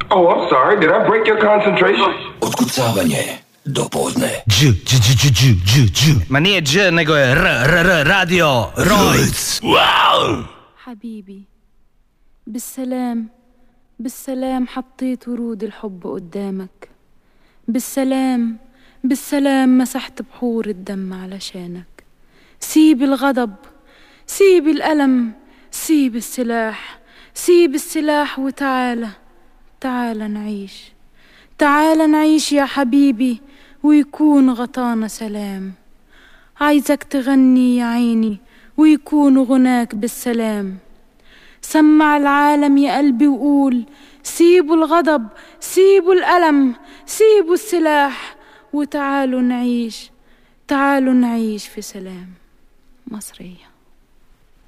Oh, I'm sorry. Did I break your concentration? Odkucavanje do podne. Ma nije dž, nego je radio Rojc. Wow! حبيبي بالسلام بالسلام حطيت ورود الحب قدامك. بالسلام بالسلام مسحت بحور الدم علشانك. سيب الغضب، سيب الألم، سيب السلاح، سيب السلاح وتعالى، تعالى نعيش، تعالى نعيش يا حبيبي ويكون غطانا سلام. عايزك تغني يا عيني ويكون غناك بالسلام. سمع العالم يا قلبي وقول سيبوا الغضب، سيبوا الألم، سيبوا السلاح وتعالوا نعيش، تعالوا نعيش في سلام. مصرية.